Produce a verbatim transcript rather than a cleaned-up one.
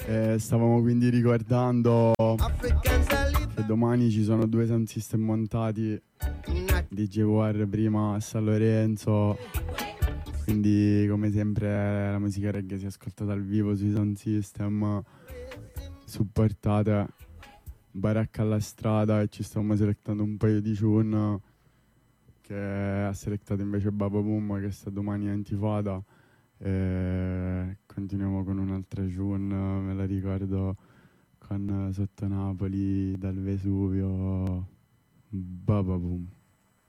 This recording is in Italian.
E stavamo quindi ricordando che domani ci sono due sound system montati, D J War prima a San Lorenzo, quindi come sempre la musica reggae si ascolta dal vivo sui sound system, supportate Baracca alla strada, e ci stiamo selectando un paio di tune che ha selectato invece Baba Boom, che sta domani a Intifada. E continuiamo con un'altra tune, me la ricordo, con Sotto Napoli dal Vesuvio, Baba Boom.